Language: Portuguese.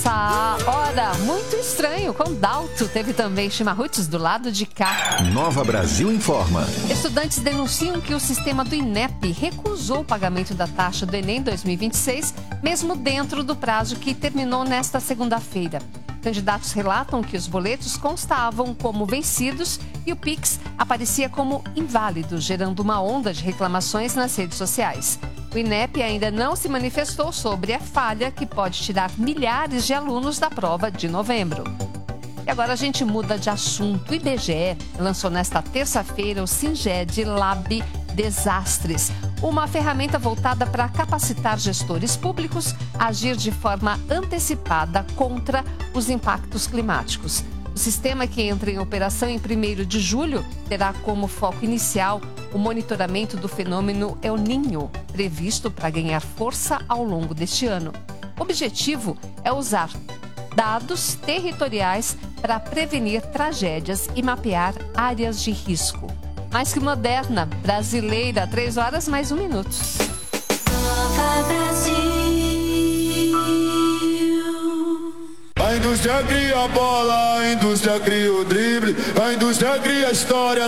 Essa hora, muito estranho, com Dalto. Teve também chimarruts do lado de cá. Nova Brasil informa. Estudantes denunciam que o sistema do INEP recusou o pagamento da taxa do Enem 2026, mesmo dentro do prazo que terminou nesta segunda-feira. Candidatos relatam que os boletos constavam como vencidos e o Pix aparecia como inválido, gerando uma onda de reclamações nas redes sociais. O INEP ainda não se manifestou sobre a falha que pode tirar milhares de alunos da prova de novembro. E agora a gente muda de assunto. O IBGE lançou nesta terça-feira o Singed Lab Desastres, uma ferramenta voltada para capacitar gestores públicos a agir de forma antecipada contra os impactos climáticos. O sistema, que entra em operação em 1º de julho, terá como foco inicial o monitoramento do fenômeno El Niño, previsto para ganhar força ao longo deste ano. O objetivo é usar dados territoriais para prevenir tragédias e mapear áreas de risco. Mais que moderna, brasileira, 3 horas mais 1 minuto. Nova Brasil. A indústria cria a bola, a indústria cria o drible, a indústria cria a história.